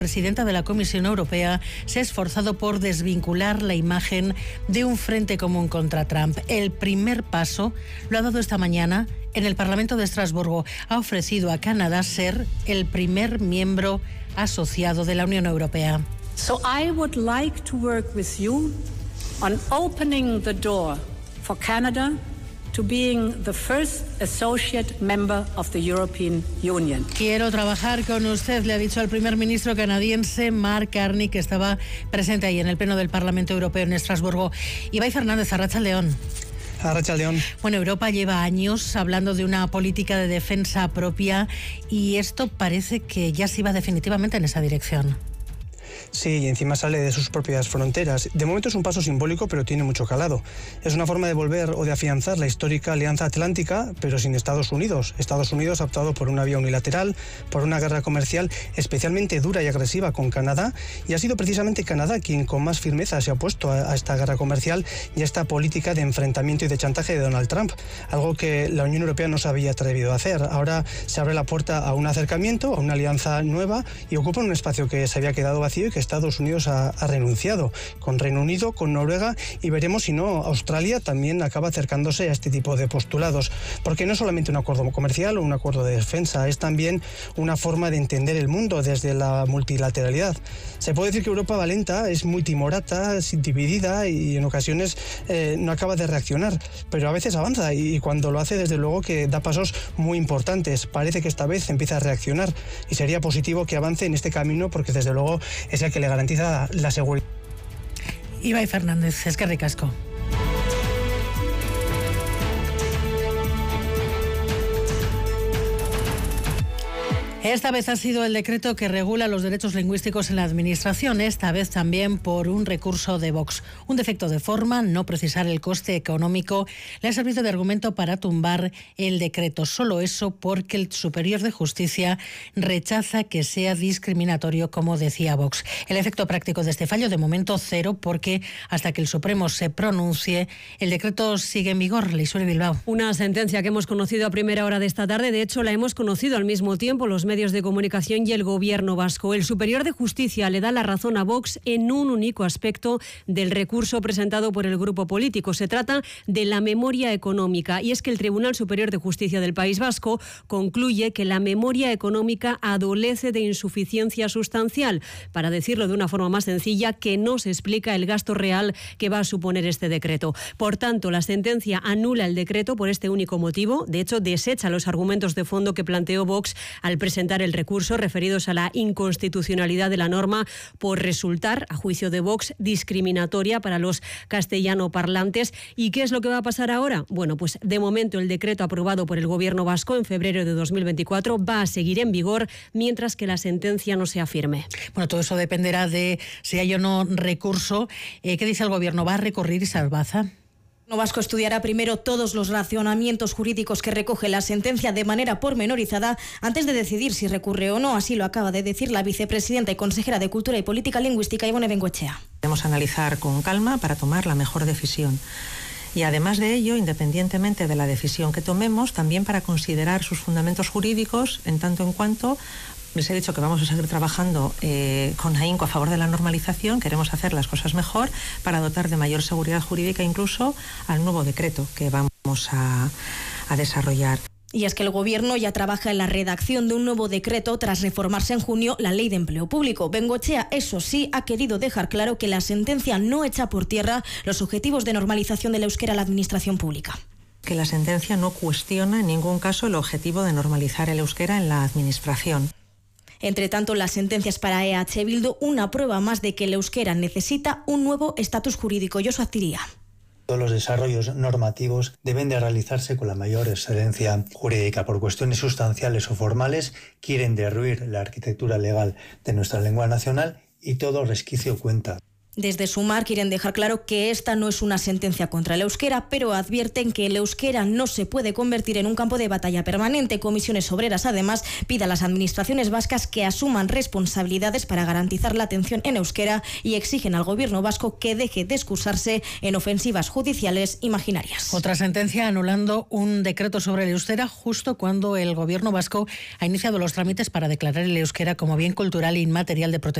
La presidenta de la Comisión Europea se ha esforzado por desvincular la imagen de un frente común contra Trump. El primer paso lo ha dado esta mañana en el Parlamento de Estrasburgo. Ha ofrecido a Canadá ser el primer miembro asociado de la Unión Europea. So I would like to work with you on opening the door for Canada to being the first associate member of the European Union. Quiero trabajar con usted, le ha dicho al primer ministro canadiense Mark Carney, que estaba presente ahí en el pleno del Parlamento Europeo en Estrasburgo. Ibai Fernández, arratsaldeon. Arratsaldeon. Bueno, Europa lleva años hablando de una política de defensa propia y esto parece que ya se iba definitivamente en esa dirección. Sí, y encima sale de sus propias fronteras. De momento es un paso simbólico, pero tiene mucho calado. Es una forma de volver o de afianzar la histórica Alianza Atlántica, pero sin Estados Unidos. Estados Unidos ha optado por una vía unilateral, por una guerra comercial especialmente dura y agresiva con Canadá, y ha sido precisamente Canadá quien con más firmeza se ha opuesto a esta guerra comercial y a esta política de enfrentamiento y de chantaje de Donald Trump, algo que la Unión Europea no se había atrevido a hacer. Ahora se abre la puerta a un acercamiento, a una alianza nueva, y ocupa un espacio que se había quedado vacío y que Estados Unidos ha renunciado, con Reino Unido, con Noruega, y veremos si no Australia también acaba acercándose a este tipo de postulados, porque no es solamente un acuerdo comercial o un acuerdo de defensa, es también una forma de entender el mundo desde la multilateralidad. Se puede decir que Europa va lenta, es muy timorata, es dividida y en ocasiones no acaba de reaccionar, pero a veces avanza y cuando lo hace desde luego que da pasos muy importantes. Parece que esta vez empieza a reaccionar y sería positivo que avance en este camino porque desde luego es el que le garantiza la seguridad. Ibai Fernández, eskerrik asko. Esta vez ha sido el decreto que regula los derechos lingüísticos en la Administración, esta vez también por un recurso de Vox. Un defecto de forma, no precisar el coste económico, le ha servido de argumento para tumbar el decreto. Solo eso porque el Superior de Justicia rechaza que sea discriminatorio, como decía Vox. El efecto práctico de este fallo, de momento cero, porque hasta que el Supremo se pronuncie, el decreto sigue en vigor. Leisure Bilbao. Una sentencia que hemos conocido a primera hora de esta tarde, de hecho la hemos conocido al mismo tiempo los medios de comunicación y el Gobierno vasco. El Superior de Justicia le da la razón a Vox en un único aspecto del recurso presentado por el grupo político. Se trata de la memoria económica, y es que el Tribunal Superior de Justicia del País Vasco concluye que la memoria económica adolece de insuficiencia sustancial. Para decirlo de una forma más sencilla, que no se explica el gasto real que va a suponer este decreto. Por tanto, la sentencia anula el decreto por este único motivo. De hecho, desecha los argumentos de fondo que planteó Vox al presentar el recurso referidos a la inconstitucionalidad de la norma por resultar, a juicio de Vox, discriminatoria para los castellanoparlantes. ¿Y qué es lo que va a pasar ahora? Bueno, pues de momento el decreto aprobado por el Gobierno vasco en febrero de 2024 va a seguir en vigor mientras que la sentencia no sea firme. Bueno, todo eso dependerá de si hay o no recurso. ¿Qué dice el Gobierno? ¿Va a recurrir, Salvaza? El Gobierno vasco estudiará primero todos los razonamientos jurídicos que recoge la sentencia de manera pormenorizada antes de decidir si recurre o no. Así lo acaba de decir la vicepresidenta y consejera de Cultura y Política Lingüística, Ibone Bengoechea. Debemos analizar con calma para tomar la mejor decisión. Y además de ello, independientemente de la decisión que tomemos, también para considerar sus fundamentos jurídicos en tanto en cuanto. Les he dicho que vamos a seguir trabajando con ahínco a favor de la normalización. Queremos hacer las cosas mejor para dotar de mayor seguridad jurídica incluso al nuevo decreto que vamos a desarrollar. Y es que el Gobierno ya trabaja en la redacción de un nuevo decreto tras reformarse en junio la Ley de Empleo Público. Bengoechea, eso sí, ha querido dejar claro que la sentencia no echa por tierra los objetivos de normalización del euskera en la Administración Pública. Que la sentencia no cuestiona en ningún caso el objetivo de normalizar el euskera en la Administración. Entre tanto, las sentencias para EH Bildu, una prueba más de que el euskera necesita un nuevo estatus jurídico. Josu Aztiria. Todos los desarrollos normativos deben de realizarse con la mayor excelencia jurídica. Por cuestiones sustanciales o formales, quieren derruir la arquitectura legal de nuestra lengua nacional y todo resquicio cuenta. Desde Sumar quieren dejar claro que esta no es una sentencia contra el euskera, pero advierten que el euskera no se puede convertir en un campo de batalla permanente. Comisiones Obreras, además, pide a las administraciones vascas que asuman responsabilidades para garantizar la atención en euskera y exigen al gobierno vasco que deje de excusarse en ofensivas judiciales imaginarias. Otra sentencia anulando un decreto sobre el euskera justo cuando el gobierno vasco ha iniciado los trámites para declarar el euskera como bien cultural e inmaterial de protección